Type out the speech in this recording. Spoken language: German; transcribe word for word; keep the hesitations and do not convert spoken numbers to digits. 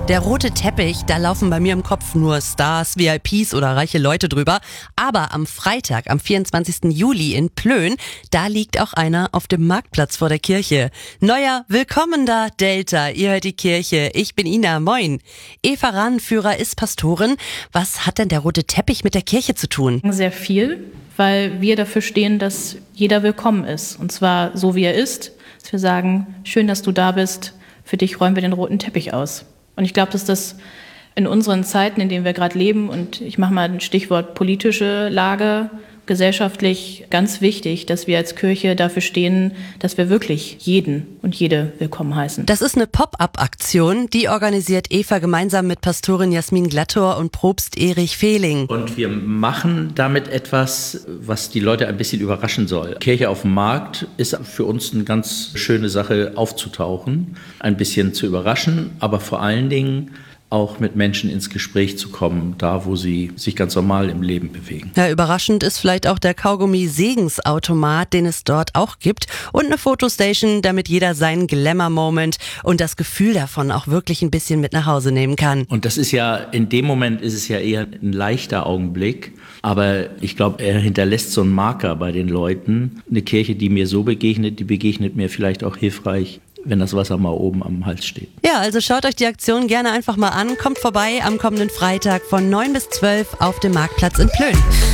Der rote Teppich, da laufen bei mir im Kopf nur Stars, V I Ps oder reiche Leute drüber. Aber am Freitag, am vierundzwanzigsten Juli in Plön, da liegt auch einer auf dem Marktplatz vor der Kirche. Neuer Willkommen da, Delta, ihr hört die Kirche. Ich bin Ina, moin. Eva Rahnenführer ist Pastorin. Was hat denn der rote Teppich mit der Kirche zu tun? Sehr viel, weil wir dafür stehen, dass jeder willkommen ist. Und zwar so, wie er ist. Dass wir sagen, schön, dass du da bist. Für dich räumen wir den roten Teppich aus. Und ich glaube, dass das in unseren Zeiten, in denen wir gerade leben, und ich mache mal ein Stichwort politische Lage, gesellschaftlich ganz wichtig, dass wir als Kirche dafür stehen, dass wir wirklich jeden und jede willkommen heißen. Das ist eine Pop-up-Aktion, die organisiert Eva gemeinsam mit Pastorin Jasmin Glattor und Propst Erich Fehling. Und wir machen damit etwas, was die Leute ein bisschen überraschen soll. Kirche auf dem Markt ist für uns eine ganz schöne Sache, aufzutauchen, ein bisschen zu überraschen, aber vor allen Dingen auch mit Menschen ins Gespräch zu kommen, da wo sie sich ganz normal im Leben bewegen. Ja, überraschend ist vielleicht auch der Kaugummi-Segensautomat, den es dort auch gibt, und eine Fotostation, damit jeder seinen Glamour-Moment und das Gefühl davon auch wirklich ein bisschen mit nach Hause nehmen kann. Und das ist ja, in dem Moment ist es ja eher ein leichter Augenblick, aber ich glaube, er hinterlässt so einen Marker bei den Leuten. Eine Kirche, die mir so begegnet, die begegnet mir vielleicht auch hilfreich, wenn das Wasser mal oben am Hals steht. Ja, also schaut euch die Aktion gerne einfach mal an. Kommt vorbei am kommenden Freitag von neun bis zwölf auf dem Marktplatz in Plön.